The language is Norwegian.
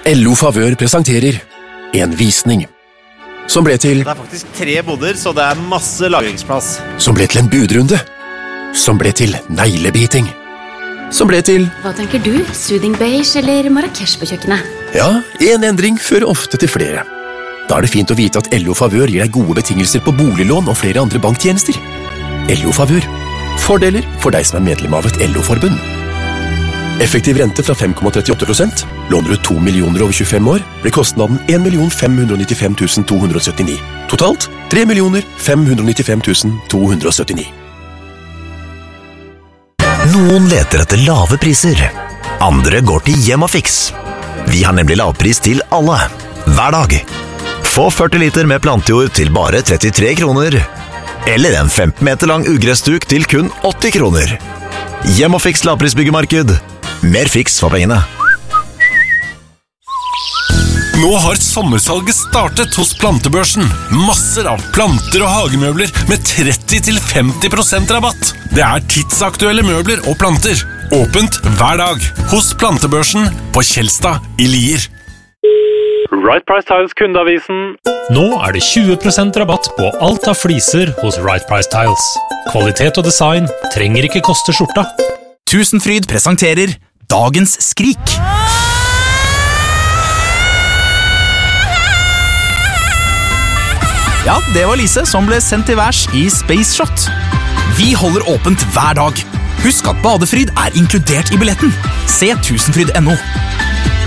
LO Favør presenterer en visning som ble til Det faktisk 3 boder, så det masse lagringsplass. Som ble til en budrunde. Som ble til neglebiting. Som ble til Hva tenker du? Soothing beige eller Marrakesh på kjøkkenet? Ja, en endring fører ofte til flere. Da det fint å vite at LO Favør gir deg gode betingelser på boliglån og flere andre banktjenester. LO Favør. Fordeler for deg som medlem av et LO-forbund. Effektiv rente fra 5,38%. Låner du 2 millioner over 25 år, blir kostnaden 1.595.279. Totalt 3.595.279. Noen leter etter lave priser. Andre går til Hjemmafix. Vi har nemlig lavpris til alle. Hver dag. Få 40 liter med plantejord til bare 33 kroner. Eller en 15 meter lang ugressduk til kun 80 kroner. Hjemmafix lavprisbyggemarked. Mer fiks for pengene. Nå har sommersalget startet hos Plantebørsen. Masser av planter og hagemøbler med 30-50% rabatt. Det tidsaktuelle møbler og planter. Åpent hver dag hos Plantebørsen på Kjelstad i Lier. Right Price Tiles kundeavisen. Nå det 20% rabatt på alt av fliser hos Right Price Tiles. Kvalitet og design trenger ikke koste skjorta. Tusenfryd presenterer Dagens skrik. Ja, det var Lise som ble sendt til værs i Space Shot. Vi holder åpent hver dag. Husk at badefryd inkludert i billetten. Se tusenfryd.no.